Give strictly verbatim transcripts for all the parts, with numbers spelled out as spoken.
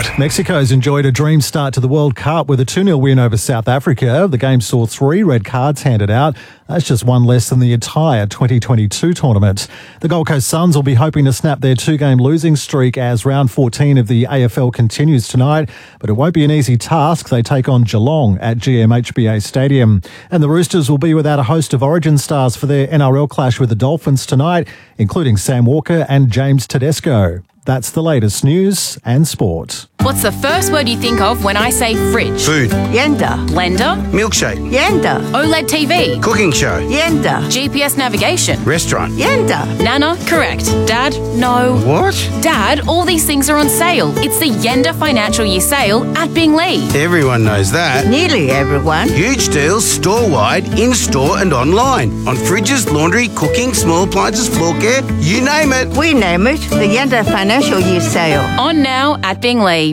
Mexico's enjoyed a dream start to the World Cup with a two nil win over South Africa. The game saw three red cards handed out. That's just one less than the entire twenty twenty-two tournament. The Gold Coast Suns will be hoping to snap their two-game losing streak as round fourteen of the A F L continues tonight, but it won't be an easy task. They take on Geelong at G M H B A Stadium. And the Roosters will be without a host of Origin stars for their N R L clash with the Dolphins tonight, including Sam Walker and James Tedesco. That's the latest news and sport. What's the first word you think of when I say fridge? Food. Yenda. Blender? Milkshake. Yenda. OLED T V? Cooking show. Yenda. G P S navigation? Restaurant. Yenda. Nana? Correct. Dad? No. What? Dad, all these things are on sale. It's the Yenda Financial Year Sale at Binglee. Everyone knows that. Nearly everyone. Huge deals store-wide, in-store and online. On fridges, laundry, cooking, small appliances, floor care, you name it. We name it the Yenda Financial Year Sale. On now at Binglee.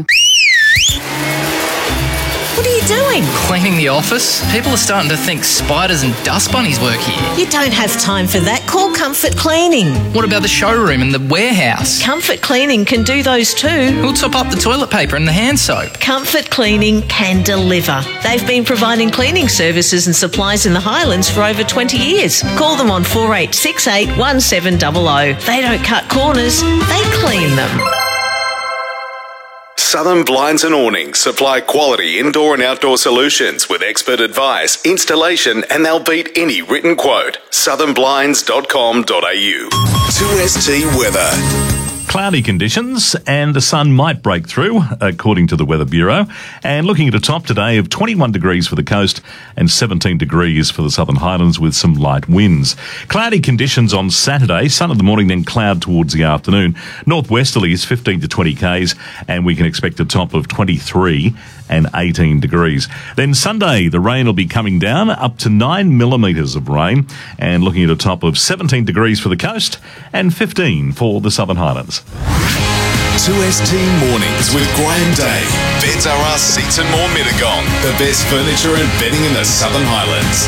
What are you doing? Cleaning the office? People are starting to think spiders and dust bunnies work here. You don't have time for that. Call Comfort Cleaning. What about the showroom and the warehouse? Comfort Cleaning can do those too. Who'll top up the toilet paper and the hand soap? Comfort Cleaning can deliver. They've been providing cleaning services and supplies in the Highlands for over twenty years. Call them on four eight six eight one seven zero zero. They don't cut corners, they clean them. Southern Blinds and Awnings supply quality indoor and outdoor solutions with expert advice, installation, and they'll beat any written quote. southern blinds dot com dot a u. two S T weather. Cloudy conditions and the sun might break through, according to the Weather Bureau. And looking at a top today of twenty-one degrees for the coast and seventeen degrees for the Southern Highlands with some light winds. Cloudy conditions on Saturday, sun in the morning, then cloud towards the afternoon. Northwesterlies fifteen to twenty k's, and we can expect a top of twenty-three and eighteen degrees. Then Sunday, the rain will be coming down up to nine millimetres of rain, and looking at a top of seventeen degrees for the coast and fifteen for the Southern Highlands. two S T Mornings with Graham Day. Beds R Us Seats and More Mittagong. The best furniture and bedding in the Southern Highlands.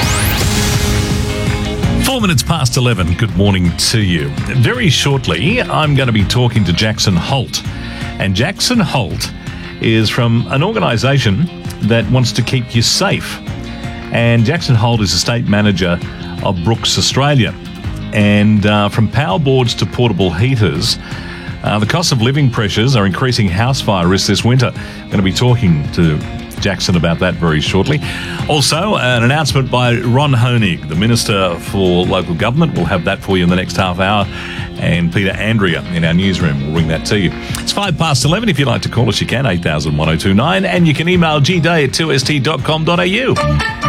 Four minutes past eleven. Good morning to you. Very shortly, I'm going to be talking to Jackson Holt. And Jackson Holt is from an organisation that wants to keep you safe. And Jackson Holt is the state manager of Brooks Australia. And uh, from power boards to portable heaters, uh, the cost of living pressures are increasing house fire risks this winter. I'm going to be talking to Jackson about that very shortly. Also, an announcement by Ron Honig, the Minister for Local Government. We'll have that for you in the next half hour. And Peter Andrea in our newsroom will bring that to you. It's five past eleven. If you'd like to call us, you can, eight thousand one oh two nine. And you can email g day at two s t dot com dot a u.